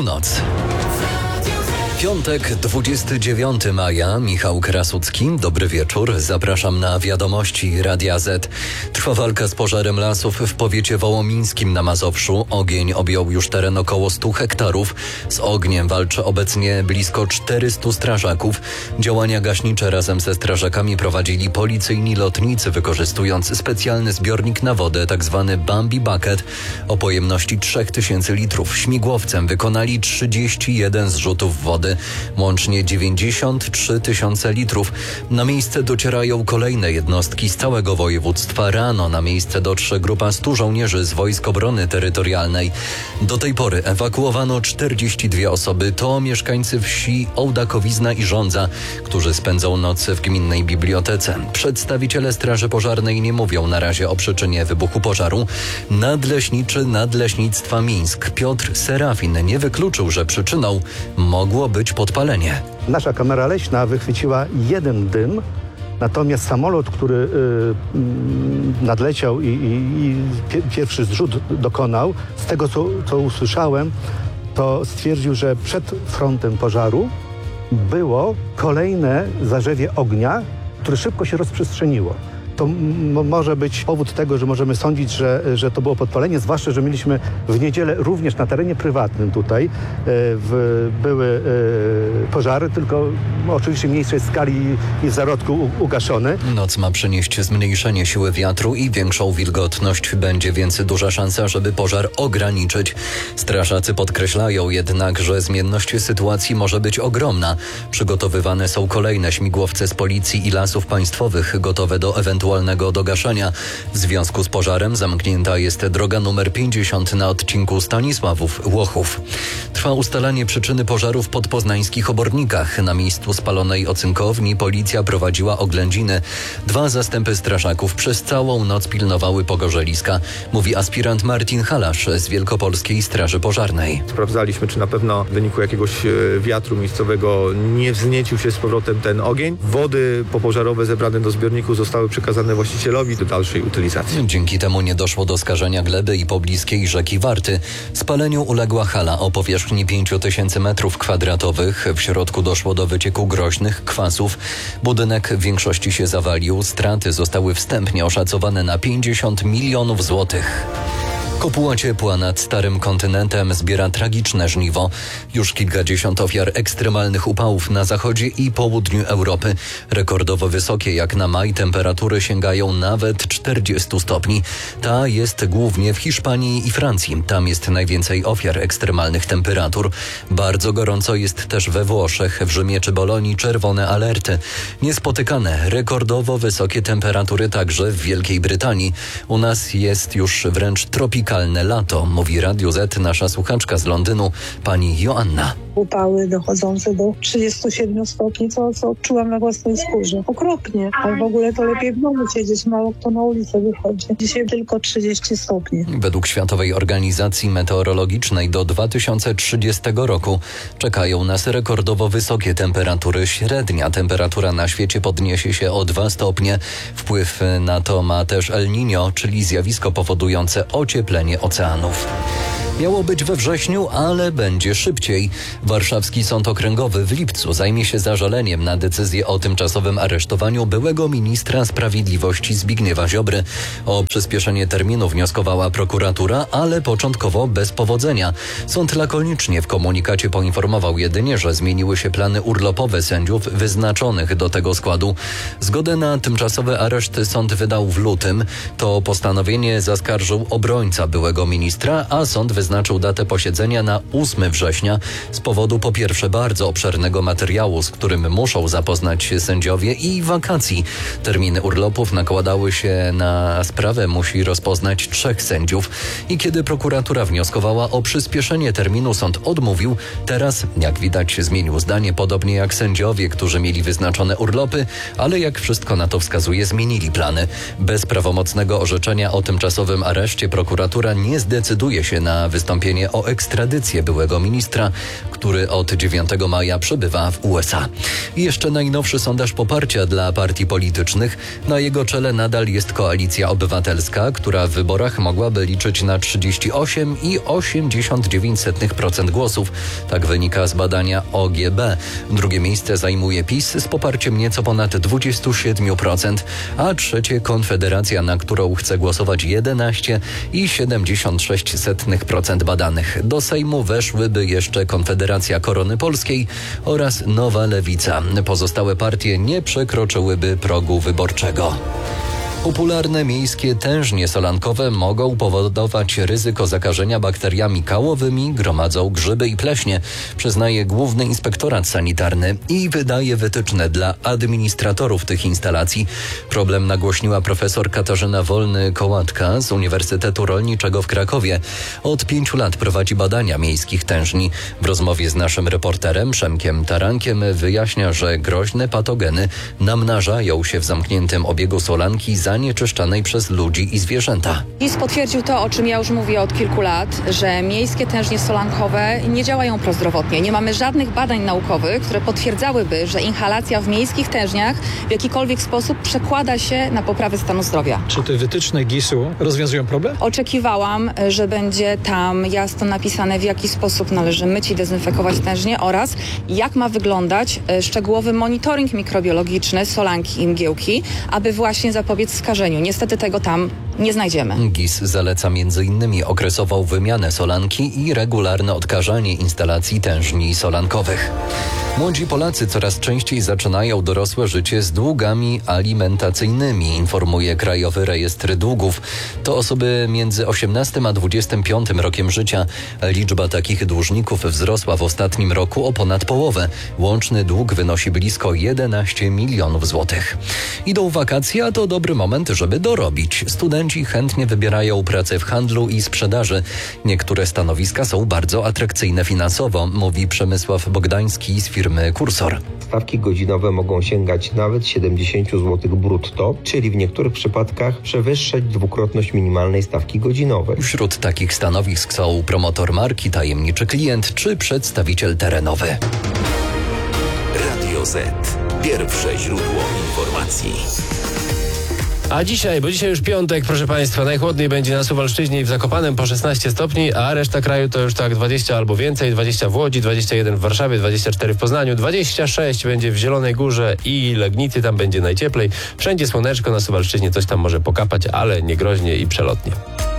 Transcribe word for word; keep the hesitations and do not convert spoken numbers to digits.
Północ. Piątek, dwudziestego dziewiątego maja, Michał Krasucki. Dobry wieczór, zapraszam na wiadomości Radia Z. Trwa walka z pożarem lasów w powiecie wołomińskim na Mazowszu. Ogień objął już teren około stu hektarów. Z ogniem walczy obecnie blisko czterystu strażaków. Działania gaśnicze razem ze strażakami prowadzili policyjni lotnicy, wykorzystując specjalny zbiornik na wodę, tzw. Bambi Bucket, o pojemności trzech tysięcy litrów. Śmigłowcem wykonali trzydzieści jeden zrzutów wody. Łącznie dziewięćdziesiąt trzy tysiące litrów. Na miejsce docierają kolejne jednostki z całego województwa. Rano na miejsce dotrze grupa stu żołnierzy z Wojsk Obrony Terytorialnej. Do tej pory ewakuowano czterdzieści dwie osoby. To mieszkańcy wsi Ołdakowizna i Żądza, którzy spędzą noc w gminnej bibliotece. Przedstawiciele Straży Pożarnej nie mówią na razie o przyczynie wybuchu pożaru. Nadleśniczy Nadleśnictwa Mińsk Piotr Serafin nie wykluczył, że przyczyną mogło być podpalenie. Nasza kamera leśna wychwyciła jeden dym, natomiast samolot, który y, y, nadleciał i, i, i pierwszy zrzut dokonał, z tego co, co usłyszałem, to stwierdził, że przed frontem pożaru było kolejne zarzewie ognia, które szybko się rozprzestrzeniło. To m- może być powód tego, że możemy sądzić, że, że to było podpalenie, zwłaszcza, że mieliśmy w niedzielę również na terenie prywatnym tutaj e, w, były e, pożary, tylko oczywiście mniejszej skali i w zarodku u, ugaszone. Noc ma przynieść zmniejszenie siły wiatru i większą wilgotność. Będzie więc duża szansa, żeby pożar ograniczyć. Strażacy podkreślają jednak, że zmienność sytuacji może być ogromna. Przygotowywane są kolejne śmigłowce z Policji i Lasów Państwowych, gotowe do ewentualnego dogaszania. W związku z pożarem zamknięta jest droga numer pięćdziesiąt na odcinku Stanisławów-Łochów. Trwa ustalanie przyczyny pożaru w podpoznańskich Obornikach. Na miejscu spalonej ocynkowni policja prowadziła oględziny. Dwa zastępy strażaków przez całą noc pilnowały pogorzeliska, mówi aspirant Martin Halasz z Wielkopolskiej Straży Pożarnej. Sprawdzaliśmy, czy na pewno w wyniku jakiegoś wiatru miejscowego nie wzniecił się z powrotem ten ogień. Wody popożarowe zebrane do zbiorniku zostały przekazane właścicielowi do dalszej utylizacji. Dzięki temu nie doszło do skażenia gleby i pobliskiej rzeki Warty. Spaleniu uległa hala o powierzchni pięciu tysięcy metrów kwadratowych. W środku doszło do wycieku groźnych kwasów. Budynek w większości się zawalił. Straty zostały wstępnie oszacowane na pięćdziesiąt milionów złotych. Kopuła ciepła nad starym kontynentem zbiera tragiczne żniwo. Już kilkadziesiąt ofiar ekstremalnych upałów na zachodzie i południu Europy. Rekordowo wysokie jak na maj temperatury sięgają nawet czterdziestu stopni. Ta jest głównie w Hiszpanii i Francji. Tam jest najwięcej ofiar ekstremalnych temperatur. Bardzo gorąco jest też we Włoszech, w Rzymie czy Bolonii czerwone alerty. Niespotykane, rekordowo wysokie temperatury także w Wielkiej Brytanii. U nas jest już wręcz tropikalne lato, mówi Radiu Z nasza słuchaczka z Londynu, pani Joanna. Upały dochodzące do trzydziestu siedmiu stopni, co, co odczułam na własnej skórze. Okropnie, ale w ogóle to lepiej w domu siedzieć, mało kto na ulicę wychodzi. Dzisiaj tylko trzydzieści stopni. Według Światowej Organizacji Meteorologicznej do dwa tysiące trzydziestego roku czekają nas rekordowo wysokie temperatury. Średnia temperatura na świecie podniesie się o dwa stopnie. Wpływ na to ma też El Niño, czyli zjawisko powodujące ocieplenie oceanów. Miało być we wrześniu, ale będzie szybciej. Warszawski Sąd Okręgowy w lipcu zajmie się zażaleniem na decyzję o tymczasowym aresztowaniu byłego ministra sprawiedliwości Zbigniewa Ziobry. O przyspieszenie terminu wnioskowała prokuratura, ale początkowo bez powodzenia. Sąd lakonicznie w komunikacie poinformował jedynie, że zmieniły się plany urlopowe sędziów wyznaczonych do tego składu. Zgodę na tymczasowy areszt sąd wydał w lutym. To postanowienie zaskarżył obrońca byłego ministra, a sąd wyznaczył datę posiedzenia na ósmego września z powodu po pierwsze bardzo obszernego materiału, z którym muszą zapoznać się sędziowie, i wakacji. Terminy urlopów nakładały się na sprawę, musi rozpoznać trzech sędziów. I kiedy prokuratura wnioskowała o przyspieszenie terminu, sąd odmówił. Teraz, jak widać, zmienił zdanie, podobnie jak sędziowie, którzy mieli wyznaczone urlopy, ale jak wszystko na to wskazuje, zmienili plany. Bez prawomocnego orzeczenia o tymczasowym areszcie prokuratura nie zdecyduje się na wystąpienie o ekstradycję byłego ministra, który od dziewiątego maja przebywa w U S A. I jeszcze najnowszy sondaż poparcia dla partii politycznych. Na jego czele nadal jest Koalicja Obywatelska, która w wyborach mogłaby liczyć na trzydzieści osiem i osiemdziesiąt dziewięć procent głosów. Tak wynika z badania O G B. Drugie miejsce zajmuje PiS z poparciem nieco ponad dwadzieścia siedem procent, a trzecie Konfederacja, na którą chce głosować jedenaście i siedemdziesiąt sześć procent badanych. Do Sejmu weszłyby jeszcze Konfederacja Korony Polskiej oraz Nowa Lewica. Pozostałe partie nie przekroczyłyby progu wyborczego. Popularne miejskie tężnie solankowe mogą powodować ryzyko zakażenia bakteriami kałowymi, gromadzą grzyby i pleśnie, przyznaje Główny Inspektorat Sanitarny i wydaje wytyczne dla administratorów tych instalacji. Problem nagłośniła profesor Katarzyna Wolny-Kołatka z Uniwersytetu Rolniczego w Krakowie. Od pięciu lat prowadzi badania miejskich tężni. W rozmowie z naszym reporterem Przemkiem Tarankiem wyjaśnia, że groźne patogeny namnażają się w zamkniętym obiegu solanki zanieczyszczanej przez ludzi i zwierzęta. G I S potwierdził to, o czym ja już mówię od kilku lat, że miejskie tężnie solankowe nie działają prozdrowotnie. Nie mamy żadnych badań naukowych, które potwierdzałyby, że inhalacja w miejskich tężniach w jakikolwiek sposób przekłada się na poprawę stanu zdrowia. Czy te wytyczne G I S-u rozwiązują problem? Oczekiwałam, że będzie tam jasno napisane, w jaki sposób należy myć i dezynfekować tężnie oraz jak ma wyglądać szczegółowy monitoring mikrobiologiczny solanki i mgiełki, aby właśnie zapobiec skażeniu. Niestety tego tam nie znajdziemy. G I S zaleca między innymi okresową wymianę solanki i regularne odkażanie instalacji tężni solankowych. Młodzi Polacy coraz częściej zaczynają dorosłe życie z długami alimentacyjnymi, informuje Krajowy Rejestr Długów. To osoby między osiemnastym a dwudziestym piątym rokiem życia. Liczba takich dłużników wzrosła w ostatnim roku o ponad połowę. Łączny dług wynosi blisko jedenaście milionów złotych. Idą wakacje, a to dobry moment, żeby dorobić. Studenci chętnie wybierają pracę w handlu i sprzedaży. Niektóre stanowiska są bardzo atrakcyjne finansowo, mówi Przemysław Bogdański z firmy Kursor. Stawki godzinowe mogą sięgać nawet siedemdziesiąt złotych brutto, czyli w niektórych przypadkach przewyższać dwukrotność minimalnej stawki godzinowej. Wśród takich stanowisk są promotor marki, tajemniczy klient czy przedstawiciel terenowy. Radio Z. Pierwsze źródło informacji. A dzisiaj, bo dzisiaj już piątek, proszę Państwa, najchłodniej będzie na Suwalszczyźnie i w Zakopanem po szesnaście stopni, a reszta kraju to już tak dwadzieścia albo więcej, dwadzieścia w Łodzi, dwadzieścia jeden w Warszawie, dwadzieścia cztery w Poznaniu, dwadzieścia sześć będzie w Zielonej Górze i Legnicy, tam będzie najcieplej. Wszędzie słoneczko, na Suwalszczyźnie coś tam może pokapać, ale nie groźnie i przelotnie.